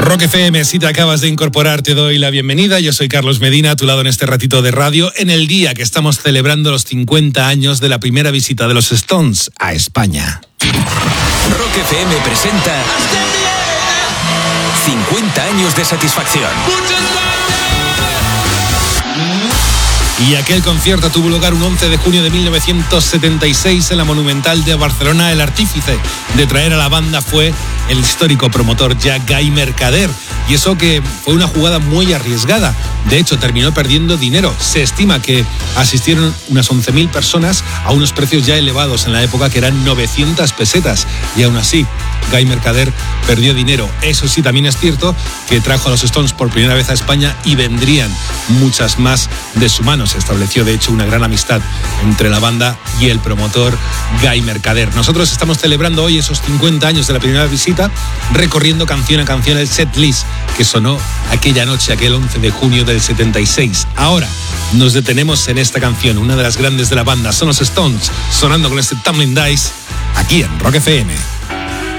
Rock FM, si te acabas de incorporar, te doy la bienvenida. Yo soy Carlos Medina, a tu lado en este ratito de radio, en el día que estamos celebrando los 50 años de la primera visita de los Stones a España. Rock FM presenta 50 años de satisfacción. Y aquel concierto tuvo lugar un 11 de junio de 1976 en la Monumental de Barcelona. El artífice de traer a la banda fue el histórico promotor ya Guy Mercader. Y eso que fue una jugada muy arriesgada. De hecho, terminó perdiendo dinero. Se estima que asistieron unas 11.000 personas a unos precios ya elevados en la época, que eran 900 pesetas. Y aún así, Guy Mercader perdió dinero. Eso sí, también es cierto que trajo a los Stones por primera vez a España y vendrían muchas más de su mano. Se estableció, de hecho, una gran amistad entre la banda y el promotor Guy Mercader. Nosotros estamos celebrando hoy esos 50 años de la primera visita, recorriendo canción a canción el setlist que sonó aquella noche, aquel 11 de junio del 76. Ahora nos detenemos en esta canción, una de las grandes de la banda. Son los Stones, sonando con este Tumbling Dice, aquí en Rock FM.